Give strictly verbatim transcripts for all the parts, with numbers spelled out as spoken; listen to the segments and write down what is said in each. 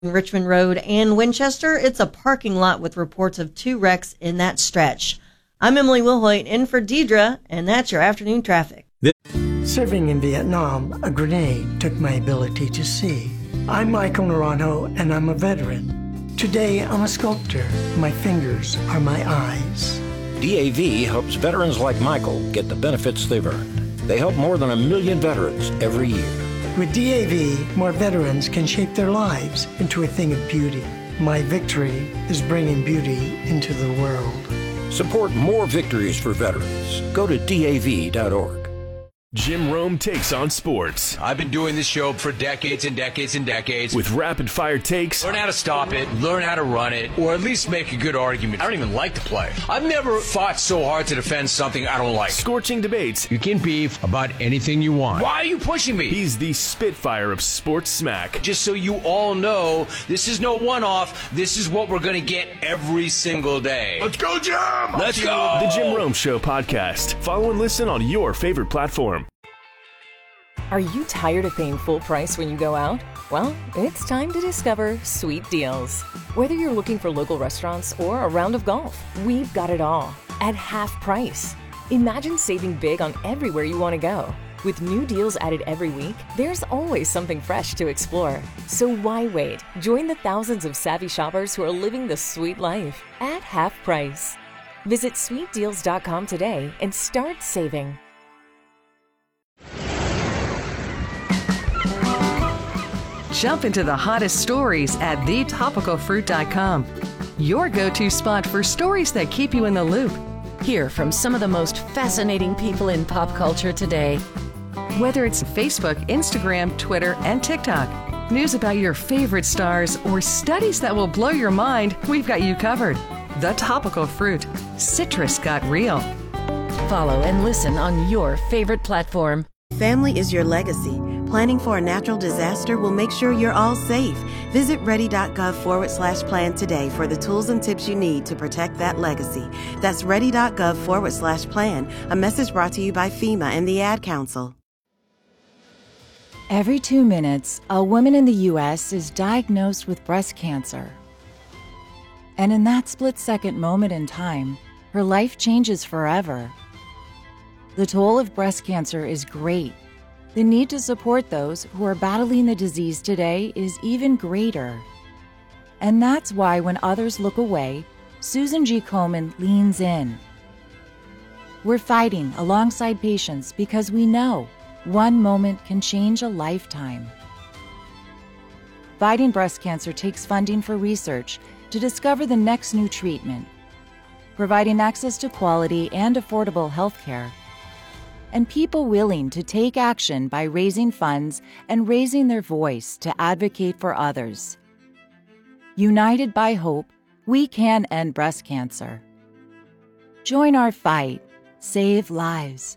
Richmond Road and Winchester, it's a parking lot with reports of two wrecks in that stretch. I'm Emily Wilhoit in for Deidre, and that's your afternoon traffic. Serving in Vietnam, a grenade took my ability to see. I'm Michael Naranjo, and I'm a veteran. Today, I'm a sculptor. My fingers are my eyes. D A V helps veterans like Michael get the benefits they've earned. They help more than a million veterans every year. With D A V, more veterans can shape their lives into a thing of beauty. My victory is bringing beauty into the world. Support more victories for veterans. Go to D A V dot org. Jim Rome takes on sports. I've been doing this show for decades and decades and decades. With rapid-fire takes. Learn how to stop it, learn how to run it, or at least make a good argument. I don't even like to play. I've never fought so hard to defend something I don't like. Scorching debates. You can beef about anything you want. Why are you pushing me? He's the Spitfire of sports smack. Just so you all know, this is no one-off. This is what we're going to get every single day. Let's go, Jim! Let's go! The Jim Rome Show podcast. Follow and listen on your favorite platform. Are you tired of paying full price when you go out? Well, it's time to discover Sweet Deals. Whether you're looking for local restaurants or a round of golf, we've got it all at half price. Imagine saving big on everywhere you want to go. With new deals added every week, there's always something fresh to explore. So why wait? Join the thousands of savvy shoppers who are living the sweet life at half price. Visit sweet deals dot com today and start saving. Jump into the hottest stories at the topical fruit dot com. Your go-to spot for stories that keep you in the loop. Hear from some of the most fascinating people in pop culture today. Whether it's Facebook, Instagram, Twitter, and TikTok, news about your favorite stars, or studies that will blow your mind, we've got you covered. The Topical Fruit. Citrus got real. Follow and listen on your favorite platform. Family is your legacy. Planning for a natural disaster will make sure you're all safe. Visit ready.gov forward slash plan today for the tools and tips you need to protect that legacy. That's ready.gov forward slash plan. A message brought to you by FEMA and the Ad Council. Every two minutes, a woman in the U S is diagnosed with breast cancer. And in that split-second moment in time, her life changes forever. The toll of breast cancer is great. The need to support those who are battling the disease today is even greater. And that's why when others look away, Susan G. Komen leans in. We're fighting alongside patients because we know one moment can change a lifetime. Fighting breast cancer takes funding for research to discover the next new treatment, providing access to quality and affordable health care, and people willing to take action by raising funds and raising their voice to advocate for others. United by hope, we can end breast cancer. Join our fight. Save lives.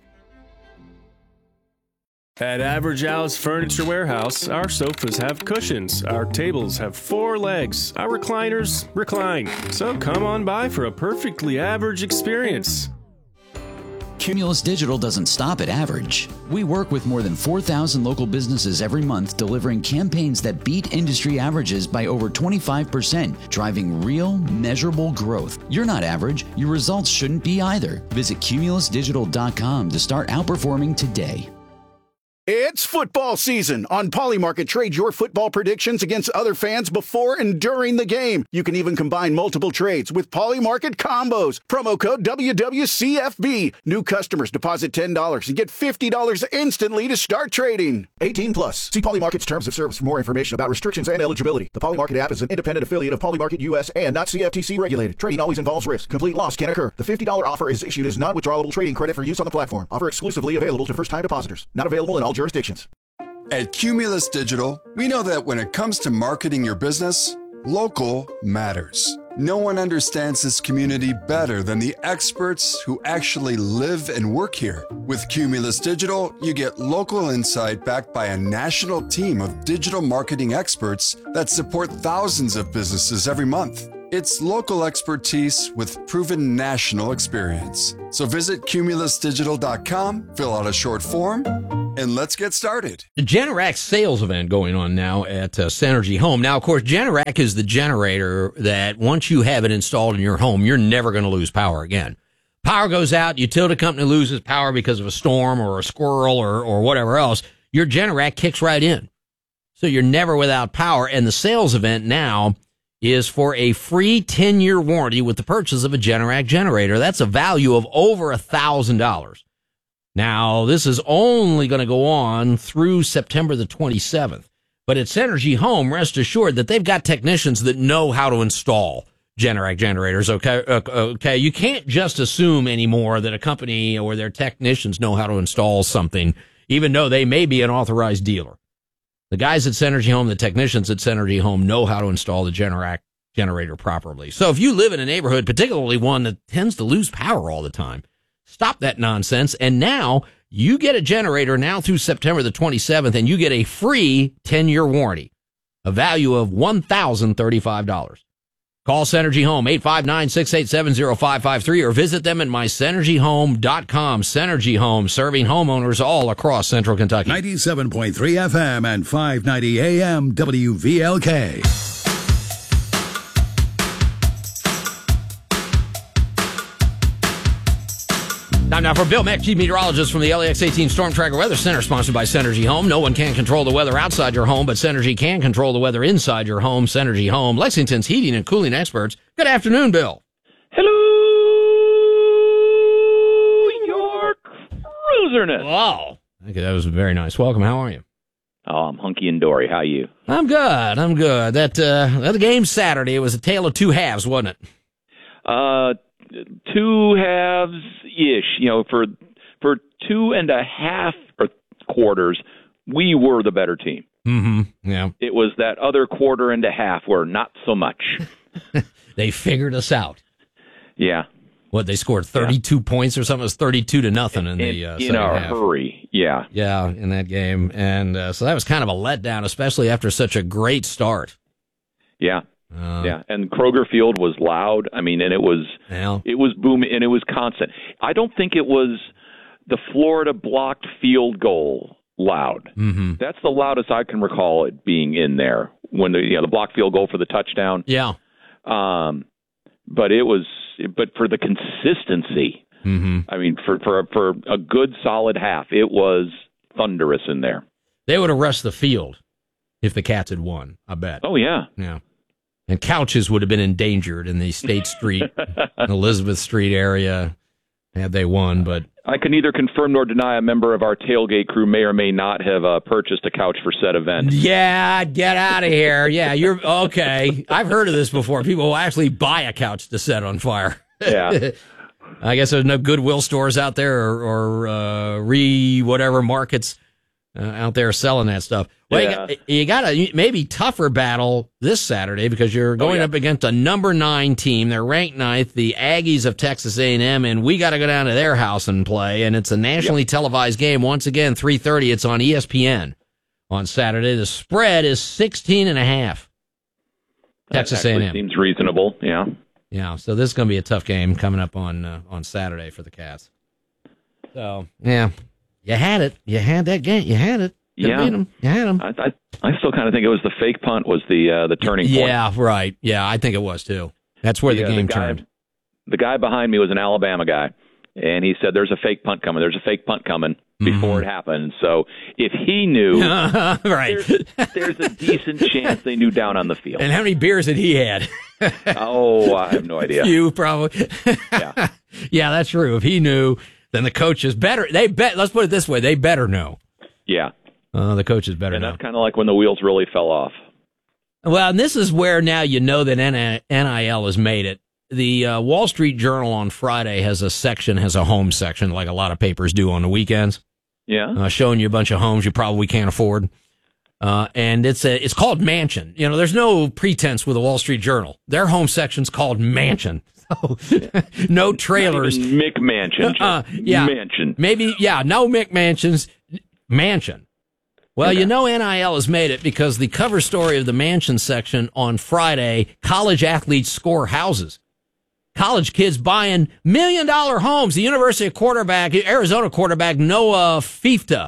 At Average Al's Furniture Warehouse, our sofas have cushions, our tables have four legs, our recliners recline. So come on by for a perfectly average experience. Cumulus Digital doesn't stop at average. We work with more than four thousand local businesses every month, delivering campaigns that beat industry averages by over twenty-five percent, driving real, measurable growth. You're not average. Your results shouldn't be either. Visit cumulus digital dot com to start outperforming today. It's football season. On Polymarket, trade your football predictions against other fans before and during the game. You can even combine multiple trades with Polymarket combos. Promo code W W C F B. New customers deposit ten dollars and get fifty dollars instantly to start trading. eighteen plus. See Polymarket's terms of service for more information about restrictions and eligibility. The Polymarket app is an independent affiliate of Polymarket U S and not C F T C regulated. Trading always involves risk. Complete loss can occur. The fifty dollars offer is issued as non-withdrawable trading credit for use on the platform. Offer exclusively available to first-time depositors. Not available in all jurisdictions. At Cumulus Digital, we know that when it comes to marketing your business, local matters. No one understands this community better than the experts who actually live and work here. With Cumulus Digital, you get local insight backed by a national team of digital marketing experts that support thousands of businesses every month. It's local expertise with proven national experience. So visit cumulus digital dot com, fill out a short form, and let's get started. The Generac sales event going on now at uh, Synergy Home. Now, of course, Generac is the generator that once you have it installed in your home, you're never going to lose power again. Power goes out, utility company loses power because of a storm or a squirrel or, or whatever else, your Generac kicks right in. So you're never without power. And the sales event now is for a free ten-year warranty with the purchase of a Generac generator. That's a value of over one thousand dollars. Now, this is only going to go on through September the twenty-seventh. But at Synergy Home, rest assured that they've got technicians that know how to install Generac generators, okay? Okay, you can't just assume anymore that a company or their technicians know how to install something, even though they may be an authorized dealer. The guys at Synergy Home, the technicians at Synergy Home, know how to install the Generac generator properly. So if you live in a neighborhood, particularly one that tends to lose power all the time, stop that nonsense. And now you get a generator now through September the twenty-seventh, and you get a free ten-year warranty, a value of one thousand thirty-five dollars. Call Synergy Home, eight five nine, six eight seven, zero five five three, or visit them at my synergy home dot com. Synergy Home, serving homeowners all across Central Kentucky. ninety-seven point three F M and five ninety A M W V L K. Time now for Bill Mack, chief meteorologist from the L A X eighteen Storm Tracker Weather Center, sponsored by Synergy Home. No one can control the weather outside your home, but Synergy can control the weather inside your home. Synergy Home, Lexington's heating and cooling experts. Good afternoon, Bill. Hello, your cruiserness. Wow. Okay, that was very nice. Welcome. How are you? Oh, I'm hunky and dory. How are you? I'm good. I'm good. That uh, that game Saturday, it was a tale of two halves, wasn't it? Uh, two halves-ish. You know, for for two and a half or quarters, we were the better team. Mm-hmm. Yeah. It was that other quarter and a half where not so much. They figured us out. Yeah. What, they scored thirty-two yeah. points or something? It was thirty-two to nothing in, in the uh, in a half. hurry. Yeah. Yeah, in that game. And uh, so that was kind of a letdown, especially after such a great start. Yeah. Uh, yeah, and Kroger Field was loud. I mean, and it was yeah. it was booming, and it was constant. I don't think it was the Florida blocked field goal loud. Mm-hmm. That's the loudest I can recall it being in there when the you know the blocked field goal for the touchdown. Yeah. Um, but it was, but for the consistency, mm-hmm. I mean, for for for a good solid half, it was thunderous in there. They would have rushed the field if the Cats had won. I bet. Oh yeah. Yeah. And couches would have been endangered in the State Street, Elizabeth Street area had they won. But I can neither confirm nor deny a member of our tailgate crew may or may not have uh, purchased a couch for said event. Yeah, get out of here. Yeah, you're okay. I've heard of this before. People will actually buy a couch to set on fire. Yeah. I guess there's no Goodwill stores out there or, or uh, re whatever markets uh, out there selling that stuff. Well, yeah. you got, you got a maybe tougher battle this Saturday because you're going oh, yeah. up against a number nine team. They're ranked ninth, the Aggies of Texas A and M, and we got to go down to their house and play. And it's a nationally yep. televised game. Once again, three thirty. It's on E S P N on Saturday. The spread is sixteen and a half. Texas A and M seems reasonable. Yeah. Yeah. So this is going to be a tough game coming up on uh, on Saturday for the Cats. So yeah, you had it. You had that game. You had it. You yeah, beat them. You had them. I, I, I still kind of think it was the fake punt was the uh, the turning point. Yeah, right. Yeah, I think it was too. That's where the, the game the guy, turned. The guy behind me was an Alabama guy, and he said, "There's a fake punt coming. There's a fake punt coming." Before mm-hmm. it happened. So if he knew, right, there's, there's a decent chance they knew down on the field. And how many beers had he had? Oh, I have no idea. You probably. Yeah. Yeah, that's true. If he knew, then the coaches better. They bet. Let's put it this way: they better know. Yeah. Uh, the coaches better and know. And that's kind of like when the wheels really fell off. Well, and this is where now you know that N I L has made it. The uh, Wall Street Journal on Friday has a section, has a home section, like a lot of papers do on the weekends. Yeah, uh, showing you a bunch of homes you probably can't afford, uh, and it's a it's called Mansion. You know, there's no pretense with the Wall Street Journal. Their home section's called Mansion. So, no trailers. Not even McMansion. Uh, yeah, Mansion. Maybe yeah, no McMansions. Mansion. Well, okay. You know N I L has made it because the cover story of the Mansion section on Friday: college athletes score houses. College kids buying million dollar homes. The University of quarterback, Arizona quarterback Noah Fifta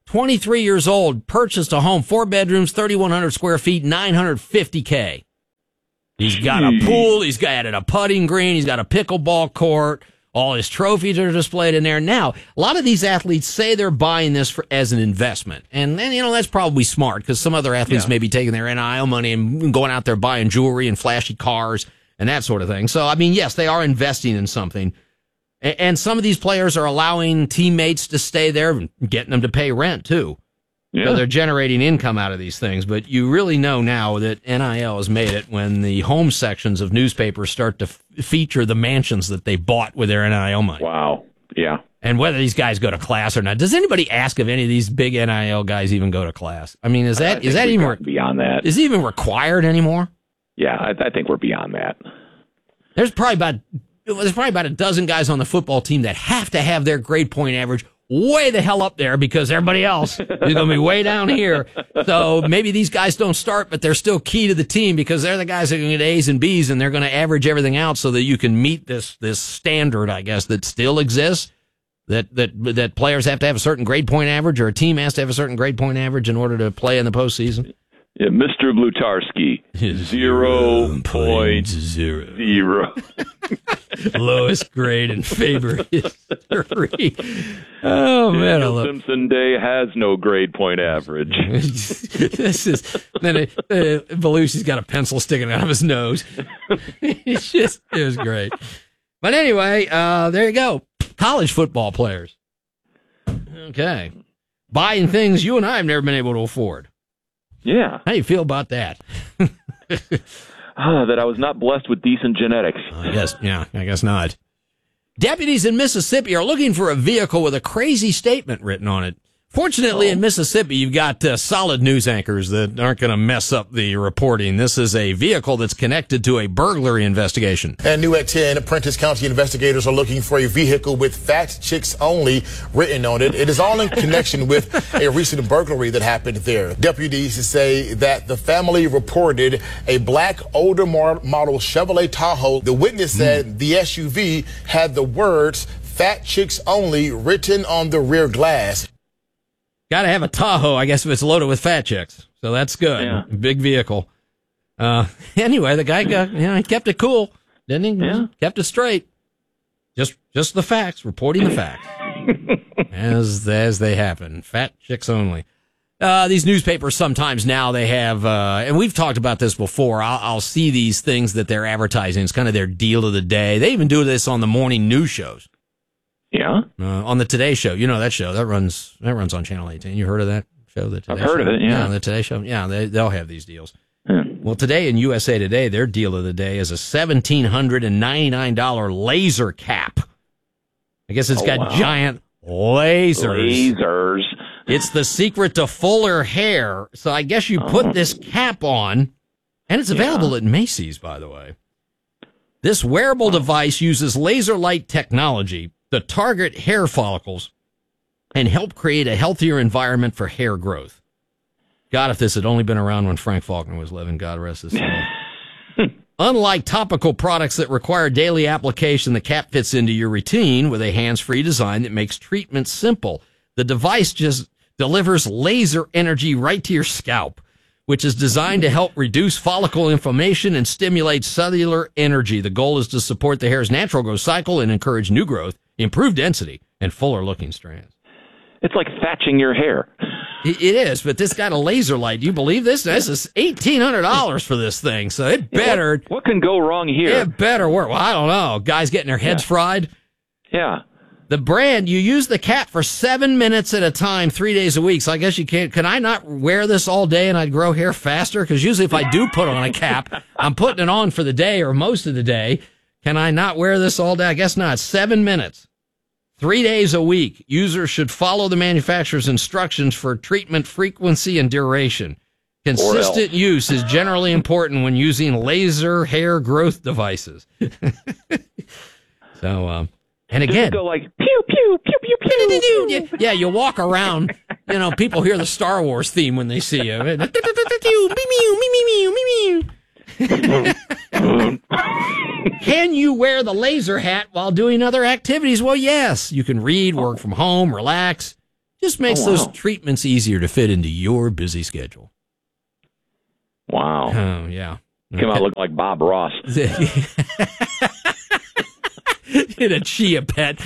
twenty-three years old, purchased a home, four bedrooms, thirty-one hundred square feet, nine hundred fifty K. He's got a pool. He's got added a putting green. He's got a pickleball court. All his trophies are displayed in there. Now, a lot of these athletes say they're buying this for, as an investment. And then, you know, that's probably smart because some other athletes Yeah. may be taking their N I L money and going out there buying jewelry and flashy cars and that sort of thing. So, I mean, yes, they are investing in something. And, and some of these players are allowing teammates to stay there and getting them to pay rent, too. Yeah. So they're generating income out of these things. But you really know now that N I L has made it when the home sections of newspapers start to f- feature the mansions that they bought with their N I L money. Wow. Yeah. And whether these guys go to class or not. Does anybody ask if any of these big N I L guys even go to class? I mean, is I that think is that we've even gotten beyond that? is it even required anymore? Yeah, I, I think we're beyond that. There's probably about there's probably about a dozen guys on the football team that have to have their grade point average way the hell up there because everybody else is going to be way down here. So maybe these guys don't start, but they're still key to the team because they're the guys that are going to get A's and B's, and they're going to average everything out so that you can meet this this standard, I guess, that still exists. That that that players have to have a certain grade point average, or a team has to have a certain grade point average in order to play in the postseason. Yeah, Mister Blutarski, zero point zero zero. Lowest grade in favor history. Oh man, I love Simpson Day has no grade point average. this is then it, uh, Belushi's got a pencil sticking out of his nose. It's just it was great. But anyway, uh, there you go. College football players. Okay, buying things you and I have never been able to afford. Yeah. How do you feel about that? Ah, that I was not blessed with decent genetics. I guess, yeah, I guess not. Deputies in Mississippi are looking for a vehicle with a crazy statement written on it. Fortunately, in Mississippi, you've got uh, solid news anchors that aren't going to mess up the reporting. This is a vehicle that's connected to a burglary investigation. And new at ten, Prentice County investigators are looking for a vehicle with "Fat Chicks Only" written on it. It is all in connection with a recent burglary that happened there. Deputies say that the family reported a black older model Chevrolet Tahoe. The witness said mm. the S U V had the words "Fat Chicks Only" written on the rear glass. Got to have a Tahoe, I guess, if it's loaded with fat chicks. So that's good. Yeah. Big vehicle. Uh, anyway, the guy got, you know, he kept it cool, didn't he? Yeah. Kept it straight. Just, just the facts, reporting the facts as as they happen. Fat chicks only. Uh, these newspapers sometimes now they have, uh, and we've talked about this before. I'll, I'll see these things that they're advertising. It's kind of their deal of the day. They even do this on the morning news shows. Yeah. Uh, on the Today Show, you know that show that runs that runs on Channel eighteen. You heard of that show? The Today I've heard show? of it. Yeah. yeah, the Today Show. Yeah, they they'll have these deals. Yeah. Well, today in U S A Today, their deal of the day is a seventeen hundred and ninety nine dollar laser cap. I guess it's Oh, got wow. giant lasers. Lasers. It's the secret to fuller hair. So I guess you put Oh. this cap on, and it's available Yeah. at Macy's, by the way. This wearable device uses laser light technology to target hair follicles and help create a healthier environment for hair growth. God, if this had only been around when Frank Faulkner was living, God rest his soul. Unlike topical products that require daily application, the cap fits into your routine with a hands-free design that makes treatment simple. The device just delivers laser energy right to your scalp, which is designed to help reduce follicle inflammation and stimulate cellular energy. The goal is to support the hair's natural growth cycle and encourage new growth, improve density, and fuller-looking strands. It's like thatching your hair. It it is, but this got a laser light. Do you believe this? This is eighteen hundred dollars for this thing, so it better... What, what can go wrong here? It better work. Well, I don't know. Guys getting their heads Yeah. fried. Yeah. The brand, you use the cap for seven minutes at a time, three days a week. So I guess you can't. Can I not wear this all day and I'd grow hair faster? Because usually if I do put on a cap, I'm putting it on for the day or most of the day. Can I not wear this all day? I guess not. Seven minutes, three days a week. Users should follow the manufacturer's instructions for treatment frequency and duration. Consistent use is generally important when using laser hair growth devices. so, um, and again, Just go like pew pew pew pew pew. yeah, you walk around, you know, people hear the Star Wars theme when they see you. Can you wear the laser hat while doing other activities? Well, yes. You can read, work from home, relax. Just makes Oh, wow. those treatments easier to fit into your busy schedule. Wow. Oh, yeah. Came out looking like Bob Ross. In a chia pet.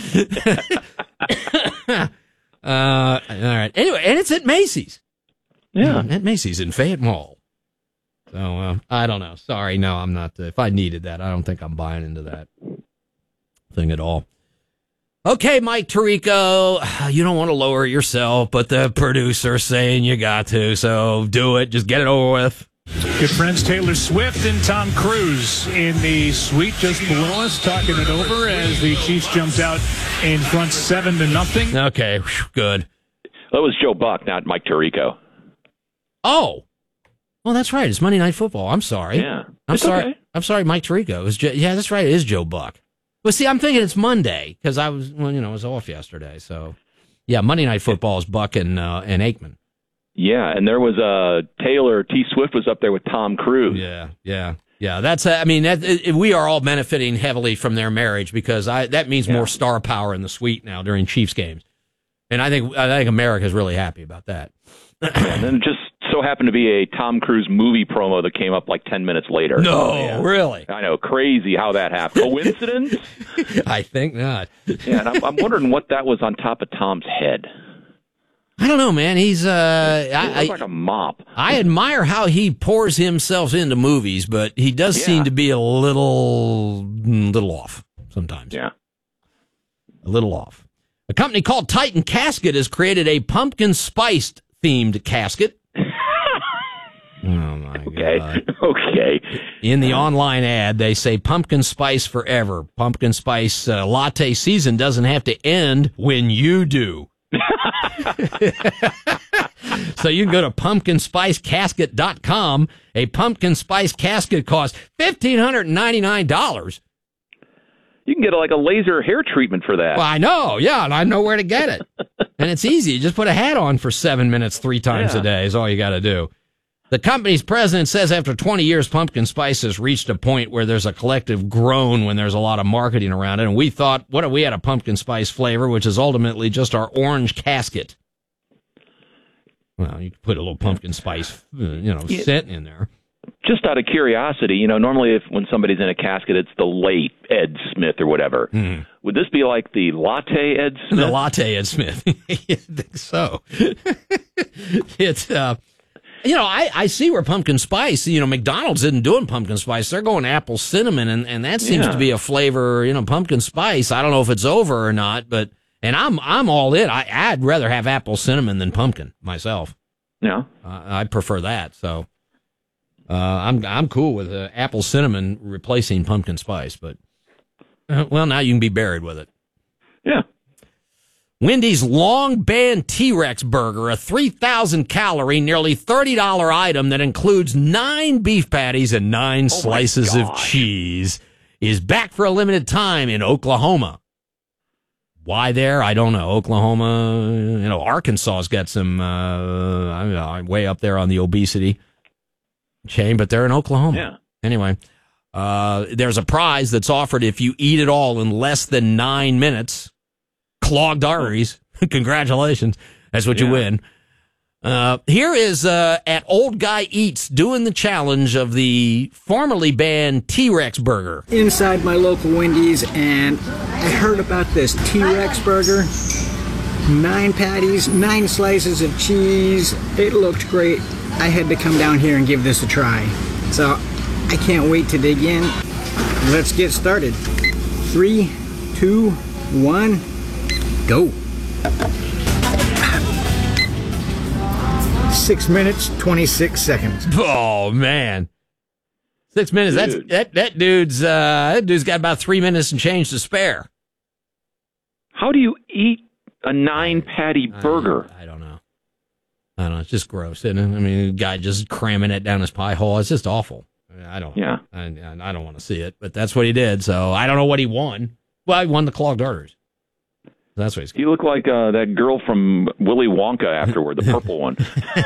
uh, all right. Anyway, and it's at Macy's. Yeah. At Macy's in Fayette Mall. So, uh, I don't know. Sorry, no, I'm not. Uh, if I needed that, I don't think I'm buying into that thing at all. Okay, Mike Tirico, you don't want to lower it yourself, but the producer's saying you got to, so do it. Just get it over with. Good friends Taylor Swift and Tom Cruise in the suite just below us, talking it over as the Chiefs jumped out in front seven to nothing. Okay, good. That was Joe Buck, not Mike Tirico. Oh, well, that's right. It's Monday Night Football. I'm sorry. Yeah, I'm it's sorry. okay. I'm sorry, Mike Tirico. It was jo- yeah, that's right. It is Joe Buck. Well, see, I'm thinking it's Monday because I was, well, you know, I was off yesterday. So, yeah, Monday Night Football is Buck and uh, and Aikman. Yeah, and there was uh, Taylor, T. Swift was up there with Tom Cruise. Yeah, yeah, yeah. That's, uh, I mean, that, it, we are all benefiting heavily from their marriage because I that means Yeah. more star power in the suite now during Chiefs games, and I think I think America's really happy about that. And then it just so happened to be a Tom Cruise movie promo that came up like ten minutes later. No, Yeah. really? I know, crazy how that happened. Coincidence? I think not. Yeah, and I'm, I'm wondering what that was on top of Tom's head. I don't know, man. He's uh, It I, looked I, like a mop. I admire how he pours himself into movies, but he does Yeah. seem to be a little, little off sometimes. Yeah. A little off. A company called Titan Casket has created a pumpkin spiced themed casket. Oh my Okay. God. Okay. In the online ad, they say pumpkin spice forever. Pumpkin spice uh, latte season doesn't have to end when you do. So you can go to pumpkin spice casket dot com. A pumpkin spice casket costs one thousand five hundred ninety-nine dollars. You can get like a laser hair treatment for that. Well, I know, yeah, and I know where to get it. And it's easy. You just put a hat on for seven minutes three times Yeah. a day is all you got to do. The company's president says after twenty years, pumpkin spice has reached a point where there's a collective groan when there's a lot of marketing around it. And we thought, what if we had a pumpkin spice flavor, which is ultimately just our orange casket? Well, you could put a little pumpkin spice, uh, you know, Yeah. scent in there. Just out of curiosity, you know, normally if when somebody's in a casket, it's the late Ed Smith or whatever. Mm. Would this be like the latte Ed Smith? The latte Ed Smith. I think so. It's, uh, you know, I, I see where pumpkin spice, you know, McDonald's isn't doing pumpkin spice. They're going apple cinnamon, and, and that seems Yeah. to be a flavor, you know, pumpkin spice. I don't know if it's over or not, but, and I'm, I'm all in. I, I'd rather have apple cinnamon than pumpkin myself. Yeah. Uh, I prefer that. So, uh, I'm, I'm cool with uh, apple cinnamon replacing pumpkin spice, but, uh, well, now you can be buried with it. Yeah. Wendy's Long Band T-Rex burger, a three thousand calorie, nearly thirty dollars item that includes nine beef patties and nine slices of cheese, is back for a limited time in Oklahoma. Why there? I don't know. Oklahoma, you know, Arkansas's got some, uh, I'm, I'm way up there on the obesity chain, but they're in Oklahoma. Yeah. Anyway, uh, there's a prize that's offered if you eat it all in less than nine minutes. Clogged arteries. Congratulations. That's what you Yeah. win. Uh, here is uh, at Old Guy Eats doing the challenge of the formerly banned T-Rex burger. Inside my local Wendy's, and I heard about this T-Rex burger. Nine patties, nine slices of cheese. It looked great. I had to come down here and give this a try. So I can't wait to dig in. Let's get started. Three, two, one, go. Six minutes, twenty-six seconds. Oh man, six minutes. That's Dude. that. That dude's uh, that dude's got about three minutes and change to spare. How do you eat a nine patty burger? I don't know. I don't know. It's just gross, isn't it? I mean, the guy just cramming it down his pie hole. It's just awful. I don't. Yeah. I, I don't want to see it, but that's what he did. So I don't know what he won. Well, he won the clogged arteries. That's what he's. You look like uh, that girl from Willy Wonka afterward, the purple one.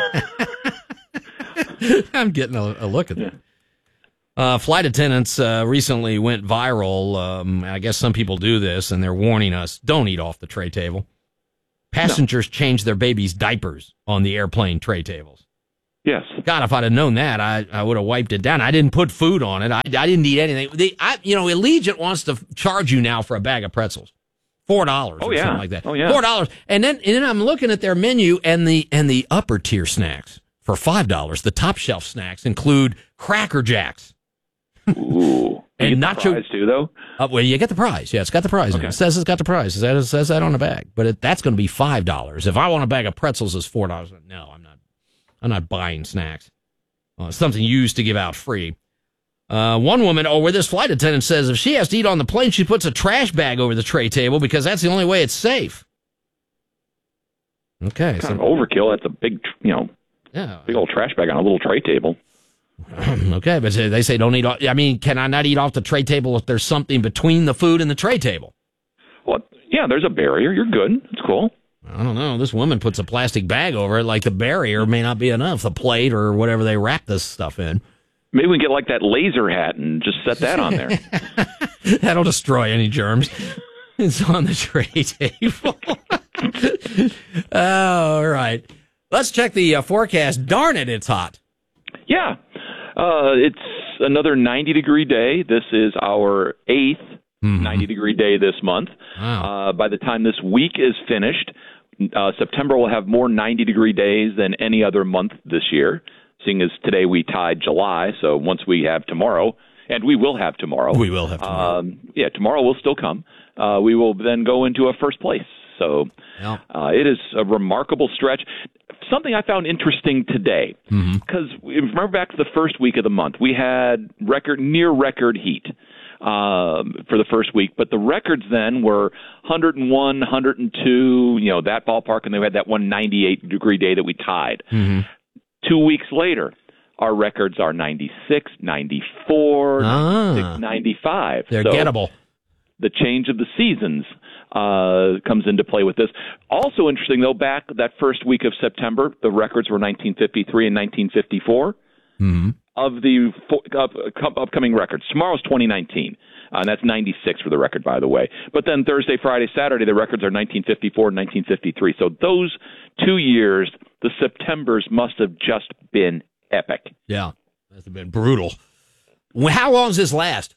I'm getting a, a look at that. Uh, flight attendants uh, recently went viral. Um, I guess some people do this, and they're warning us, don't eat off the tray table. Passengers no. change their babies' diapers on the airplane tray tables. Yes. God, if I'd have known that, I, I would have wiped it down. I didn't put food on it. I, I didn't eat anything. They, I, you know, Allegiant wants to charge you now for a bag of pretzels. Four dollars oh, or yeah. something like that. Oh, yeah. Four dollars. And then, and then I'm looking at their menu, and the and the upper tier snacks for five dollars. The top shelf snacks include Cracker Jacks. Ooh. And you nacho. Get the prize too, though? Uh, well, you get the prize. Yeah, it's got the prize. Okay. It says it's got the prize. It says, it says that on the bag. But it, that's going to be five dollars. If I want a bag of pretzels, it's four dollars. No, I'm not. I'm not buying snacks. Uh, something used to give out free. Uh, one woman, oh, where this flight attendant says if she has to eat on the plane, she puts a trash bag over the tray table because that's the only way it's safe. Okay. Kind so, of overkill. That's a big, you know, yeah. big old trash bag on a little tray table. Okay, but they say don't eat off. I mean, can I not eat off the tray table if there's something between the food and the tray table? Well, yeah, there's a barrier. You're good. It's cool. I don't know. This woman puts a plastic bag over it. Like the barrier may not be enough. The plate or whatever they wrap this stuff in. Maybe we can get like that laser hat and just set that on there. That'll destroy any germs. It's on the tray table. Oh, all right. Let's check the uh, forecast. Darn it, it's hot. Yeah. Uh, it's another ninety-degree day. This is our eighth mm-hmm. ninety-degree day this month. Wow. Uh, by the time this week is finished, uh, September will have more ninety-degree days than any other month this year, seeing as today we tied July. So once we have tomorrow, and we will have tomorrow. We will have tomorrow. Um, yeah, tomorrow will still come. Uh, we will then go into a first place. So yeah. uh, it is a remarkable stretch. Something I found interesting today, because mm-hmm. remember back to the first week of the month, we had record near record heat um, for the first week, but the records then were one oh one, one oh two, you know, that ballpark, and they had that one ninety-eight degree day that we tied. Mm-hmm. Two weeks later, our records are ninety-six, ninety-four, ah. ninety-six, ninety-five. They're so gettable. The change of the seasons uh, comes into play with this. Also interesting, though, back that first week of September, the records were nineteen fifty-three and nineteen fifty-four. Mm-hmm. Of the uh, upcoming records. Tomorrow's twenty nineteen, uh, and that's ninety-six for the record, by the way. But then Thursday, Friday, Saturday, the records are nineteen fifty-four and nineteen fifty-three. So those two years, the Septembers must have just been epic. Yeah, that's been brutal. How long does this last?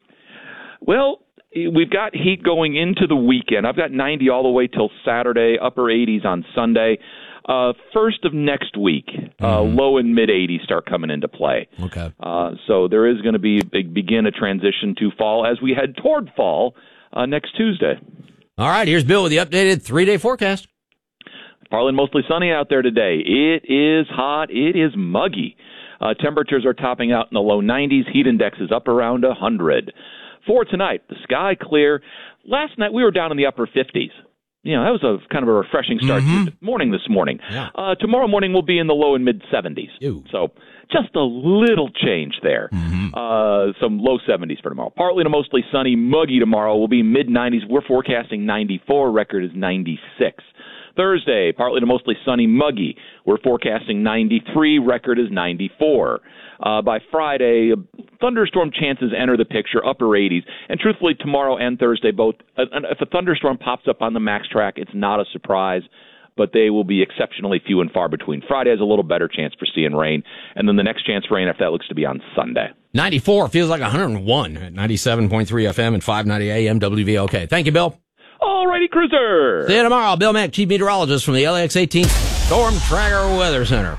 Well, we've got heat going into the weekend. I've got ninety all the way till Saturday, upper eighties on Sunday. Uh, first of next week, uh, mm-hmm. low and mid eighties start coming into play. Okay. Uh, so there is going to be a, begin a transition to fall as we head toward fall uh, next Tuesday. All right, here's Bill with the updated three-day forecast. Partly mostly sunny out there today. It is hot. It is muggy. Uh, temperatures are topping out in the low nineties. Heat index is up around one hundred. For tonight, the sky clear. Last night we were down in the upper fifties. You know, that was a kind of a refreshing start mm-hmm. to the morning this morning. Yeah. Uh, tomorrow morning we'll be in the low and mid seventies. Ew. So just a little change there. Mm-hmm. Uh, some low seventies for tomorrow. Partly to mostly sunny, muggy tomorrow. We'll be mid nineties. We're forecasting ninety-four. Record is ninety-six. Thursday, partly to mostly sunny, muggy. We're forecasting ninety-three. Record is ninety-four. Uh, by Friday, thunderstorm chances enter the picture, upper eighties. And truthfully, tomorrow and Thursday both, uh, if a thunderstorm pops up on the max track, it's not a surprise, but they will be exceptionally few and far between. Friday has a little better chance for seeing rain, and then the next chance for rain, if that looks to be on Sunday. ninety-four feels like one hundred one at ninety-seven point three F M and five ninety A M W V L K. Thank you, Bill. Alrighty, Cruiser. See you tomorrow. Bill Mack, Chief Meteorologist from the L A X eighteen Storm Tracker Weather Center.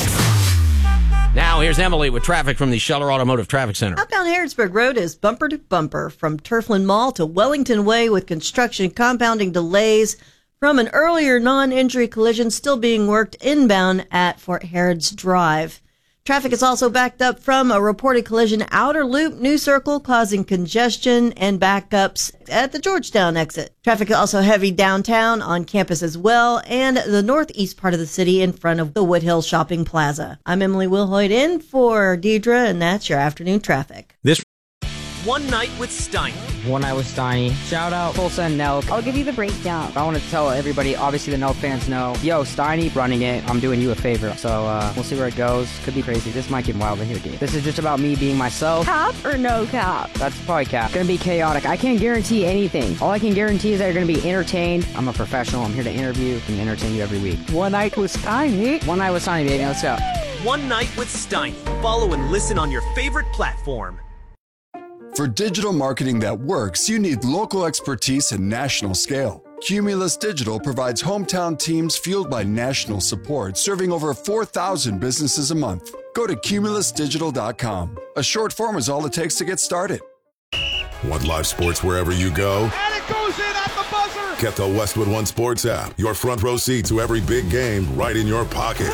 Now, here's Emily with traffic from the Scheller Automotive Traffic Center. Outbound Harrodsburg Road is bumper to bumper from Turfland Mall to Wellington Way with construction compounding delays from an earlier non-injury collision still being worked inbound at Fort Harrods Drive. Traffic is also backed up from a reported collision outer loop New Circle causing congestion and backups at the Georgetown exit. Traffic is also heavy downtown on campus as well and the northeast part of the city in front of the Woodhill Shopping Plaza. I'm Emily Wilhoit in for Deidre, and that's your afternoon traffic. This One Night with Steiny. One Night with Steiny. Shout out Tulsa and Nelk. I'll give you the breakdown. I want to tell everybody, obviously the Nelk fans know, yo, Steiny running it, I'm doing you a favor. So uh, we'll see where it goes. Could be crazy. This might get wild in here, dude. This is just about me being myself. Cap or no cap? That's probably cap. Gonna be chaotic. I can't guarantee anything. All I can guarantee is that you're gonna be entertained. I'm a professional. I'm here to interview and entertain you every week. One Night with Steiny. One Night with Steiny, baby. Let's go. One Night with Steiny. Follow and listen on your favorite platform. For digital marketing that works, you need local expertise and national scale. Cumulus Digital provides hometown teams fueled by national support, serving over four thousand businesses a month. Go to cumulus digital dot com. A short form is all it takes to get started. Want live sports wherever you go? And it goes in at the buzzer! Get the Westwood One Sports app. Your front row seat to every big game right in your pocket.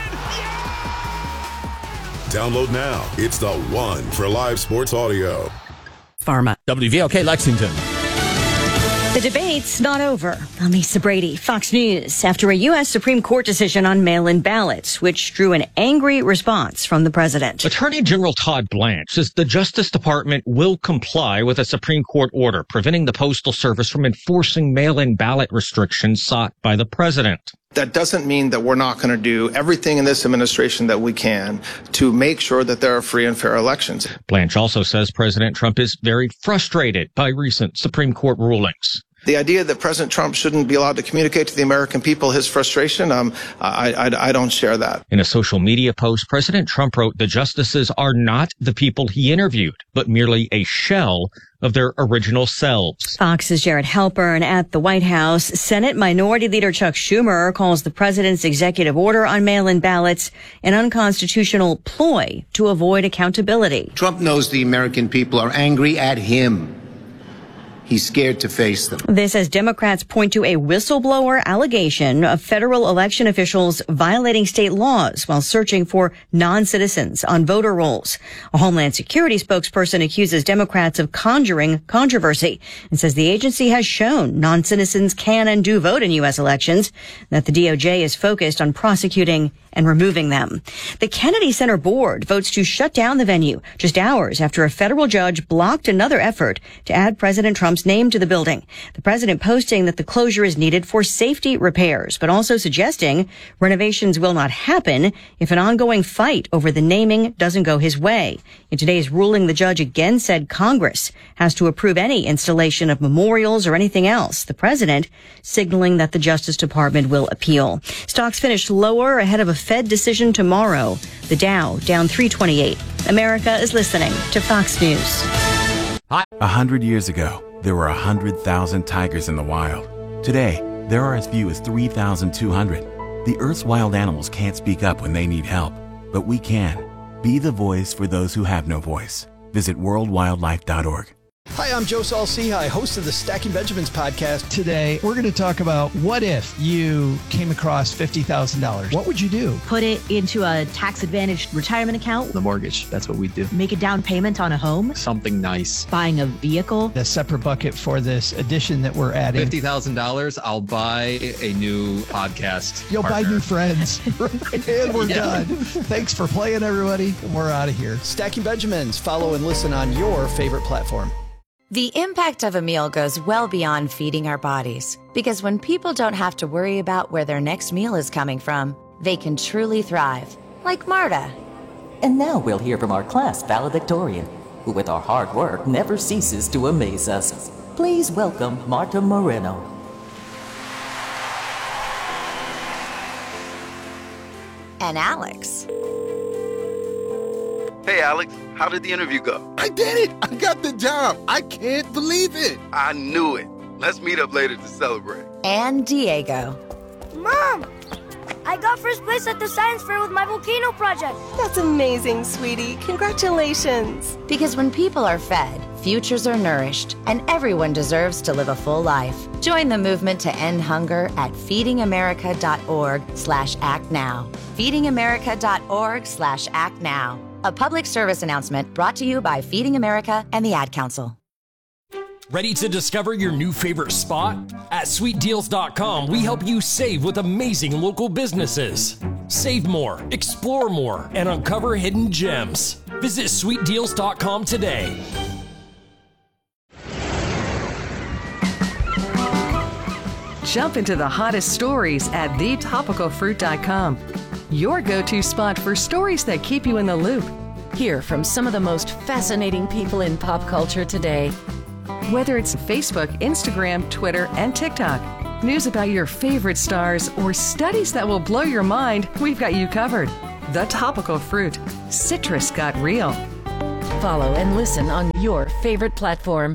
Download now. It's the one for live sports audio. Pharma. W V L K Lexington. The debate's not over. I'm Lisa Brady, Fox News. After a U S Supreme Court decision on mail-in ballots, which drew an angry response from the president. Attorney General Todd Blanche says the Justice Department will comply with a Supreme Court order preventing the Postal Service from enforcing mail-in ballot restrictions sought by the president. That doesn't mean that we're not going to do everything in this administration that we can to make sure that there are free and fair elections. Blanche also says President Trump is very frustrated by recent Supreme Court rulings. The idea that President Trump shouldn't be allowed to communicate to the American people his frustration, um, I, I, I don't share that. In a social media post, President Trump wrote the justices are not the people he interviewed, but merely a shell of their original selves. Fox's Jared Halpern at the White House. Senate Minority Leader Chuck Schumer calls the president's executive order on mail-in ballots an unconstitutional ploy to avoid accountability. Trump knows the American people are angry at him. He's scared to face them. This as Democrats point to a whistleblower allegation of federal election officials violating state laws while searching for non-citizens on voter rolls. A Homeland Security spokesperson accuses Democrats of conjuring controversy and says the agency has shown non-citizens can and do vote in U S elections, that the D O J is focused on prosecuting and removing them. The Kennedy Center board votes to shut down the venue just hours after a federal judge blocked another effort to add President Trump's name to the building. The president posting that the closure is needed for safety repairs, but also suggesting renovations will not happen if an ongoing fight over the naming doesn't go his way. In today's ruling, the judge again said Congress has to approve any installation of memorials or anything else. The president signaling that the Justice Department will appeal. Stocks finished lower ahead of a Fed decision tomorrow. The Dow down three twenty-eight. America is listening to Fox News. A hundred years ago, there were a hundred thousand tigers in the wild. Today, there are as few as three thousand two hundred. The Earth's wild animals can't speak up when they need help, but we can. Be the voice for those who have no voice. Visit world wildlife dot org. Hi, I'm Joe Saul-Sehy, host of the Stacking Benjamins podcast. Today, we're going to talk about what if you came across fifty thousand dollars? What would you do? Put it into a tax-advantaged retirement account. The mortgage, that's what we do. Make a down payment on a home. Something nice. Buying a vehicle. A separate bucket for this addition that we're adding. fifty thousand dollars, I'll buy a new podcast You'll partner. buy new friends. And we're Yeah. done. Thanks for playing, everybody. We're out of here. Stacking Benjamins. Follow and listen on your favorite platform. The impact of a meal goes well beyond feeding our bodies, because when people don't have to worry about where their next meal is coming from, they can truly thrive, like Marta. And now we'll hear from our class valedictorian, who with our hard work never ceases to amaze us. Please welcome Marta Moreno. And Alex. Hey, Alex, how did the interview go? I did it! I got the job! I can't believe it! I knew it. Let's meet up later to celebrate. And Diego. Mom! I got first place at the science fair with my volcano project. That's amazing, sweetie. Congratulations. Because when people are fed, futures are nourished, and everyone deserves to live a full life. Join the movement to end hunger at feedingamerica.org slash act now. feedingamerica.org slash act now. A public service announcement brought to you by Feeding America and the Ad Council. Ready to discover your new favorite spot? At sweet deals dot com, we help you save with amazing local businesses. Save more, explore more, and uncover hidden gems. Visit sweet deals dot com today. Jump into the hottest stories at the topical fruit dot com. Your go-to spot for stories that keep you in the loop. Hear from some of the most fascinating people in pop culture today. Whether it's Facebook, Instagram, Twitter, and TikTok, news about your favorite stars, or studies that will blow your mind, we've got you covered. The Topical Fruit. Citrus got real. Follow and listen on your favorite platform.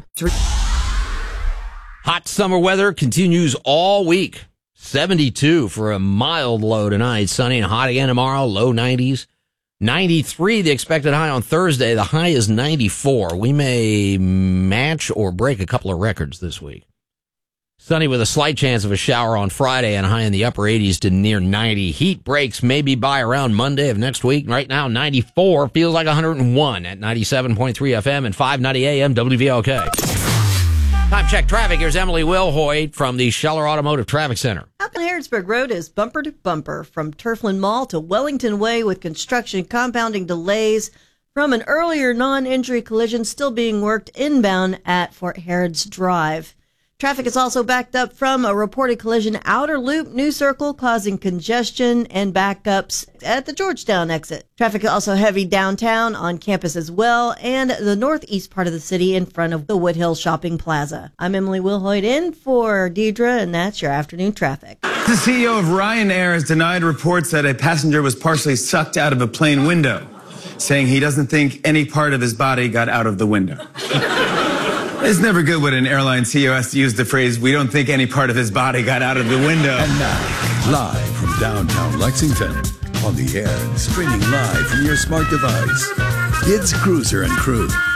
Hot summer weather continues all week. seventy-two for a mild low tonight. Sunny and hot again tomorrow. Low nineties. ninety-three the expected high on Thursday. The high is ninety-four. We may match or break a couple of records this week. Sunny with a slight chance of a shower on Friday and high in the upper eighties to near ninety. Heat breaks maybe by around Monday of next week. Right now, ninety-four feels like one hundred one at ninety-seven point three F M and five ninety A M W V L K. Time check traffic. Here's Emily Wilhoit from the Scheller Automotive Traffic Center. Falcon Harrodsburg Road is bumper to bumper from Turfland Mall to Wellington Way with construction compounding delays from an earlier non-injury collision still being worked inbound at Fort Harrods Drive. Traffic is also backed up from a reported collision outer loop New Circle causing congestion and backups at the Georgetown exit. Traffic is also heavy downtown on campus as well and the northeast part of the city in front of the Woodhill Shopping Plaza. I'm Emily Wilhoit in for Deidre, and that's your afternoon traffic. The C E O of Ryanair has denied reports that a passenger was partially sucked out of a plane window, saying he doesn't think any part of his body got out of the window. It's never good when an airline C E O has to use the phrase, we don't think any part of his body got out of the window. And now, live from downtown Lexington, on the air and streaming live from your smart device, it's Cruiser and Crew.